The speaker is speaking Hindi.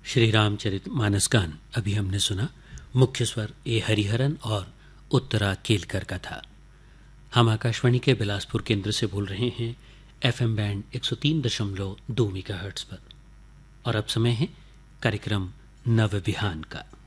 श्री रामचरित मानसगान अभी हमने सुना। मुख्य स्वर ए हरिहरन और उत्तरा केलकर का था। हम आकाशवाणी के बिलासपुर केंद्र से बोल रहे हैं FM बैंड 103.2 मेगाहर्ट्ज पर। और अब समय है कार्यक्रम नव विहान का।